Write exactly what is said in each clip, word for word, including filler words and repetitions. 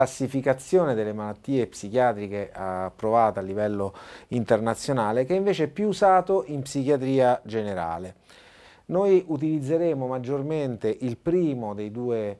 classificazione delle malattie psichiatriche approvata a livello internazionale, che invece è più usato in psichiatria generale. Noi utilizzeremo maggiormente il primo dei due,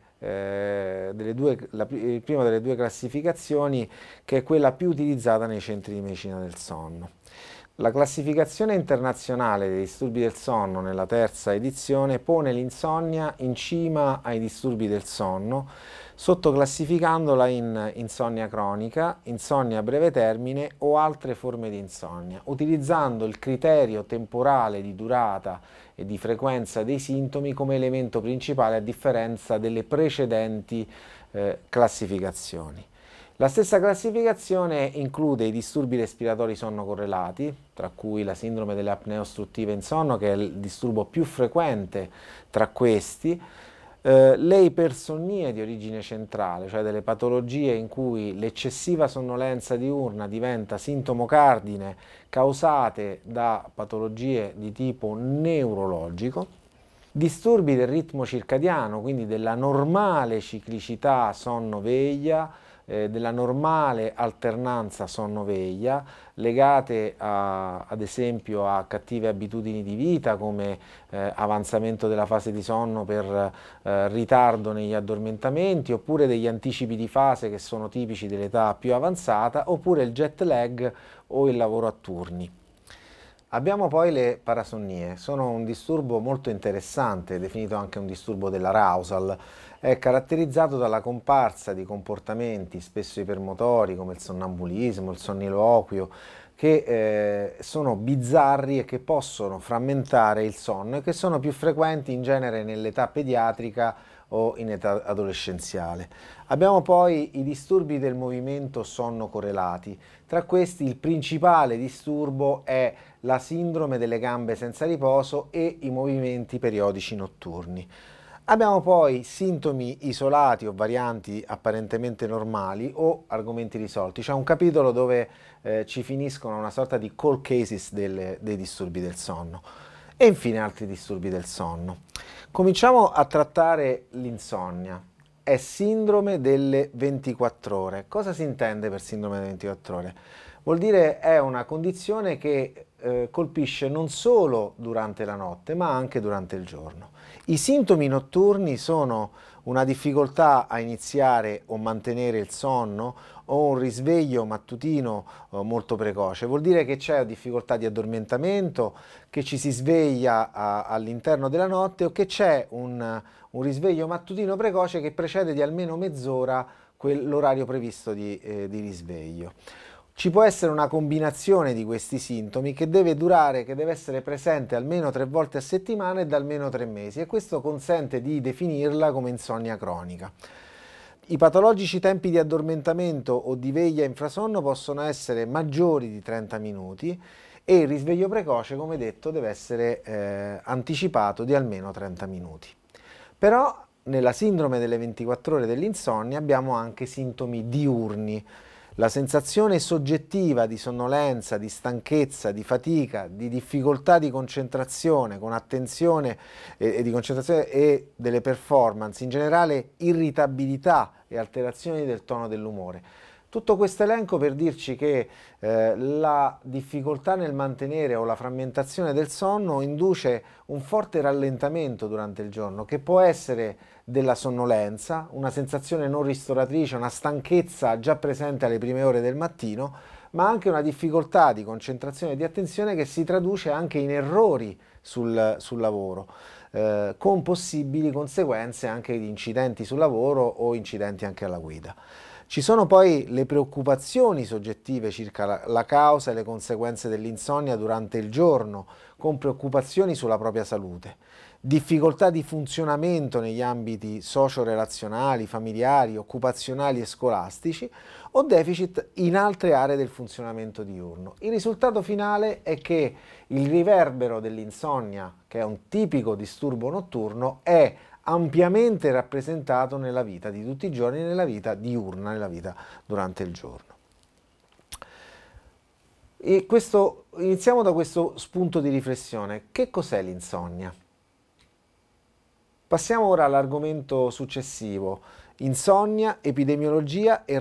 eh, delle due, la, il primo delle due classificazioni, che è quella più utilizzata nei centri di medicina del sonno. La classificazione internazionale dei disturbi del sonno, nella terza edizione, pone l'insonnia in cima ai disturbi del sonno, sottoclassificandola in insonnia cronica, insonnia a breve termine o altre forme di insonnia, utilizzando il criterio temporale di durata e di frequenza dei sintomi come elemento principale, a differenza delle precedenti eh, classificazioni. La stessa classificazione include i disturbi respiratori sonno correlati, tra cui la sindrome delle apnee ostruttive in sonno, che è il disturbo più frequente tra questi, eh, le ipersonnie di origine centrale, cioè delle patologie in cui l'eccessiva sonnolenza diurna diventa sintomo cardine causate da patologie di tipo neurologico, disturbi del ritmo circadiano, quindi della normale ciclicità sonno-veglia, eh, della normale alternanza sonno-veglia, legate a, ad esempio a cattive abitudini di vita come eh, avanzamento della fase di sonno per eh, ritardo negli addormentamenti, oppure degli anticipi di fase che sono tipici dell'età più avanzata, oppure il jet lag o il lavoro a turni. Abbiamo poi le parasonnie, sono un disturbo molto interessante, definito anche un disturbo dell'arousal. È caratterizzato dalla comparsa di comportamenti spesso ipermotori come il sonnambulismo, il sonniloquio, che eh, sono bizzarri e che possono frammentare il sonno e che sono più frequenti in genere nell'età pediatrica o in età adolescenziale. Abbiamo poi i disturbi del movimento sonno correlati. Tra questi il principale disturbo è la sindrome delle gambe senza riposo e i movimenti periodici notturni. Abbiamo poi sintomi isolati o varianti apparentemente normali o argomenti risolti. C'è un capitolo dove eh, ci finiscono una sorta di cold cases delle, dei disturbi del sonno. E infine altri disturbi del sonno. Cominciamo a trattare l'insonnia. È sindrome delle ventiquattro ore. Cosa si intende per sindrome delle ventiquattro ore? Vuol dire è una condizione che eh, colpisce non solo durante la notte, ma anche durante il giorno. I sintomi notturni sono una difficoltà a iniziare o mantenere il sonno o un risveglio mattutino eh, molto precoce. Vuol dire che c'è difficoltà di addormentamento, che ci si sveglia a, all'interno della notte o che c'è un, un risveglio mattutino precoce che precede di almeno mezz'ora l'orario previsto di, eh, di risveglio. Ci può essere una combinazione di questi sintomi che deve durare, che deve essere presente almeno tre volte a settimana e da almeno tre mesi, e questo consente di definirla come insonnia cronica. I patologici tempi di addormentamento o di veglia infrasonno possono essere maggiori di trenta minuti e il risveglio precoce, come detto, deve essere eh, anticipato di almeno trenta minuti. Però nella sindrome delle ventiquattro ore dell'insonnia abbiamo anche sintomi diurni. La sensazione soggettiva di sonnolenza, di stanchezza, di fatica, di difficoltà di concentrazione, con attenzione e, e di concentrazione e delle performance, in generale irritabilità e alterazioni del tono dell'umore. Tutto questo elenco per dirci che eh, la difficoltà nel mantenere o la frammentazione del sonno induce un forte rallentamento durante il giorno, che può essere della sonnolenza, una sensazione non ristoratrice, una stanchezza già presente alle prime ore del mattino, ma anche una difficoltà di concentrazione e di attenzione che si traduce anche in errori sul, sul lavoro, eh, con possibili conseguenze anche di incidenti sul lavoro o incidenti anche alla guida. Ci sono poi le preoccupazioni soggettive circa la, la causa e le conseguenze dell'insonnia durante il giorno, con preoccupazioni sulla propria salute. Difficoltà di funzionamento negli ambiti socio-relazionali, familiari, occupazionali e scolastici, o deficit in altre aree del funzionamento diurno. Il risultato finale è che il riverbero dell'insonnia, che è un tipico disturbo notturno, è ampiamente rappresentato nella vita di tutti i giorni, nella vita diurna, nella vita durante il giorno. E questo, iniziamo da questo spunto di riflessione. Che cos'è l'insonnia? Passiamo ora all'argomento successivo, insonnia, epidemiologia e